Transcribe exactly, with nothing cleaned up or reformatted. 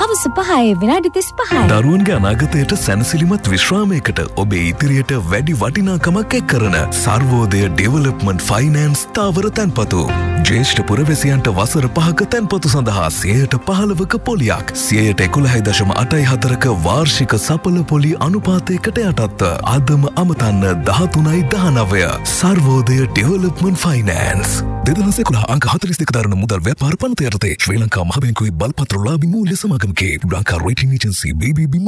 හවස පහේ විනාඩි තිස් පහයි. දරුවන්ගේ අනාගතයට සැනසිලිමත් විශ්‍රාමයකට ඔබේ ඉදිරියට වැඩි වටිනාකමක් එක් කරන සර්වෝදය ඩෙවලොප්මන්ට් ෆයිනෑන්ස් ස්ථාවර තැන්පතු. ජ්‍යෙෂ්ඨ පුරවැසියන්ට වසර පහක තැන්පතු සඳහා සියයට පහළවක පොලියක්, සියයට එකොළහයි දශම අටයි හතරක වාර්ෂික සඵල පොලි අනුපාතයකට යටත්ව අදම අමතන්න දහතුනයි දහනවය. Sarvodaya development finance. දෙදහස් එකොළහ අංක හතළිස් දෙක දරන මුදල් ව්‍යාපාර පනත යටතේ ශ්‍රී ලංකා මහ බැංකුවේ බලපත්‍රලාභී මූල්‍ය සමාගමකේ ලංකා රේටින් ඒජන්සි බී බී බී